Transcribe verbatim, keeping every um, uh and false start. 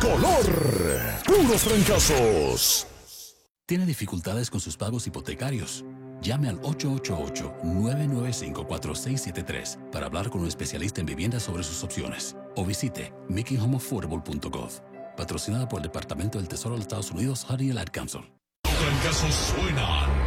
color. Puros fracasos. ¿Tiene dificultades con sus pagos hipotecarios? Llame al ocho ocho ocho, nueve nueve cinco, cuatro seis siete tres para hablar con un especialista en vivienda sobre sus opciones. O visite making home affordable punto gov. Patrocinada por el Departamento del Tesoro de los Estados Unidos, Honey y el Ad Council. Los trancazos suenan.